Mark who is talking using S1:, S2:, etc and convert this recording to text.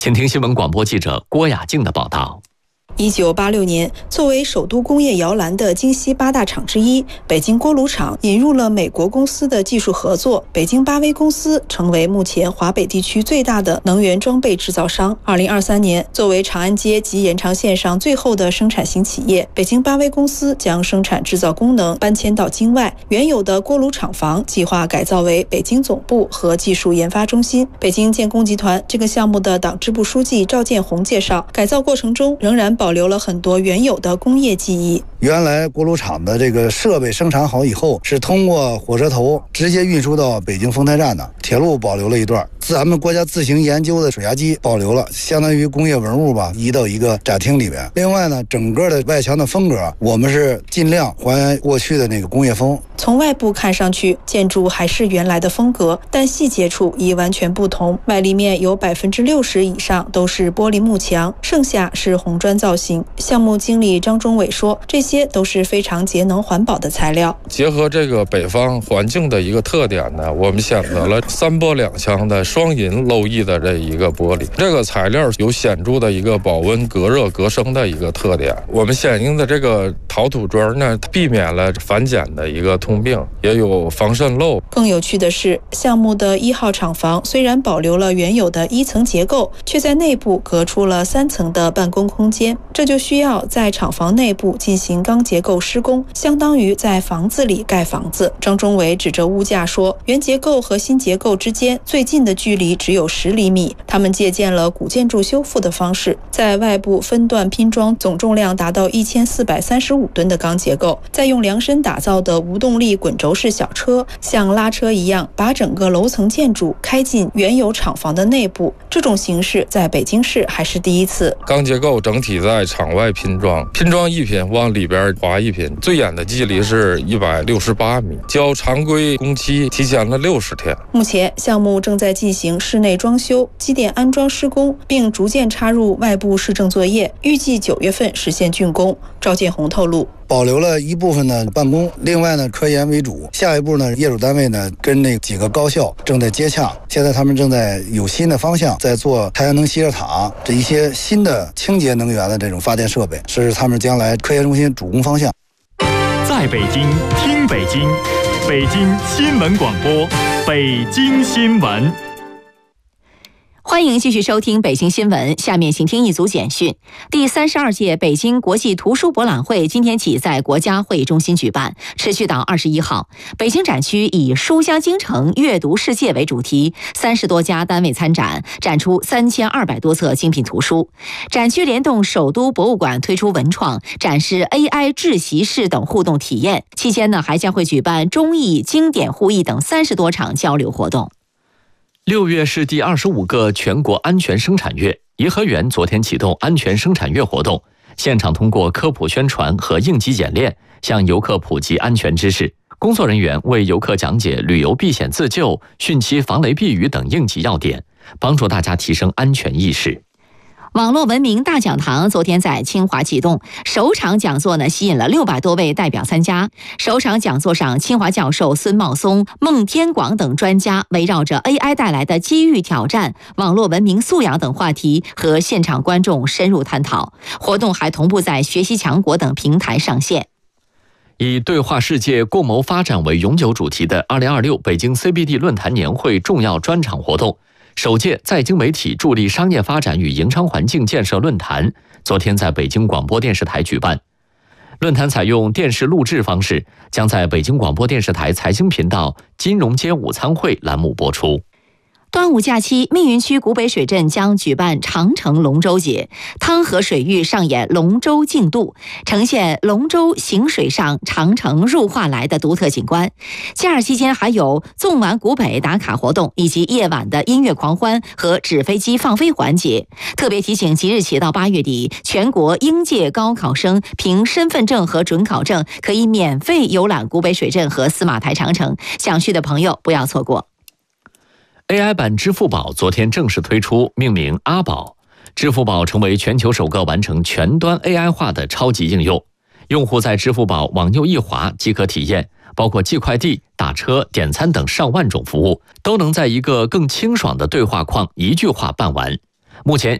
S1: 请听新闻广播记者郭雅静的报道。
S2: 1986年，作为首都工业摇篮的京西8大厂之一，北京锅炉厂引入了美国公司的技术合作，北京巴威公司成为目前华北地区最大的能源装备制造商。2023年，作为长安街及延长线上最后的生产型企业，北京巴威公司将生产制造功能搬迁到京外，原有的锅炉厂房计划改造为北京总部和技术研发中心。北京建工集团这个项目的党支部书记赵建宏介绍，改造过程中仍然保留了很多原有的工业记忆。
S3: 原来锅炉厂的这个设备生产好以后，是通过火车头直接运输到北京丰台站的，铁路保留了一段，咱们国家自行研究的水压机保留了，相当于工业文物吧，移到一个展厅里边。另外呢，整个的外墙的风格，我们是尽量还原过去的那个工业风。
S2: 从外部看上去，建筑还是原来的风格，但细节处已完全不同。外立面有60%以上都是玻璃幕墙，剩下是红砖造型。项目经理张忠伟说，这些都是非常节能环保的材料。
S4: 结合这个北方环境的一个特点呢，我们选择了3玻2腔的双银镂液的这一个玻璃。这个材料有显著的一个保温、隔热、隔声的一个特点。我们选用的这个陶土砖呢，避免了反碱的一个通病，也有防渗漏。
S2: 更有趣的是，项目的1号厂房虽然保留了原有的1层结构，却在内部隔出了3层的办公空间，这就需要在厂房内部进行钢结构施工，相当于在房子里盖房子。张忠伟指着屋架说，原结构和新结构之间最近的距离只有10厘米，他们借鉴了古建筑修复的方式，在外部分段拼装总重量达到1435吨的钢结构，再用量身打造的无动力滚轴式小车，像拉车一样把整个楼层建筑开进原有厂房的内部。这种形式在北京市还是第一次。
S4: 钢结构整体在场外拼装，拼装一品往里边划一品，最远的距离是168米，较常规工期提前了60天。
S2: 目前项目正在进行室内装修、机电安装施工，并逐渐插入外部市政作业，预计9月份实现竣工。赵建宏透露，
S3: 保留了一部分的办公，另外呢科研为主。下一步呢，业主单位呢跟那几个高校正在接洽，现在他们正在有新的方向，在做太阳能吸热塔这一些新的清洁能源的这种发电设备，是他们将来科研中心主攻方向。
S5: 在北京听北京，北京新闻广播，北京新闻。
S6: 欢迎继续收听北京新闻，下面请听一组简讯。第32届北京国际图书博览会今天起在国家会议中心举办，持续到21号。北京展区以书香京城阅读世界为主题，30多家单位参展，展出3200多册精品图书。展区联动首都博物馆推出文创，展示 AI 智习室等互动体验。期间呢，还将会举办中译、经典互译等30多场交流活动。
S1: 6月是第25个全国安全生产月，颐和园昨天启动安全生产月活动，现场通过科普宣传和应急演练，向游客普及安全知识。工作人员为游客讲解旅游避险自救、汛期防雷避雨等应急要点，帮助大家提升安全意识。
S6: 网络文明大讲堂昨天在清华启动，首场讲座呢吸引了600多位代表参加。首场讲座上，清华教授孙茂松、孟天广等专家围绕着 AI 带来的机遇挑战、网络文明素养等话题和现场观众深入探讨。活动还同步在学习强国等平台上线。
S1: 以对话世界、共谋发展为永久主题的2026北京 CBD 论坛年会重要专场活动，首届在京媒体助力商业发展与营商环境建设论坛昨天在北京广播电视台举办。论坛采用电视录制方式，将在北京广播电视台财经频道金融街午餐会栏目播出。
S6: 端午假期，密云区古北水镇将举办长城龙舟节，汤河水域上演龙舟竞渡，呈现龙舟行水上长城入画来的独特景观。假日期间还有纵玩古北打卡活动，以及夜晚的音乐狂欢和纸飞机放飞环节。特别提醒，即日起到8月底，全国应届高考生凭身份证和准考证可以免费游览古北水镇和司马台长城，想去的朋友不要错过。
S1: AI 版支付宝昨天正式推出，命名阿宝。支付宝成为全球首个完成全端 AI 化的超级应用。用户在支付宝往右一滑即可体验，包括寄快递、打车、点餐等上万种服务，都能在一个更清爽的对话框一句话办完。 目前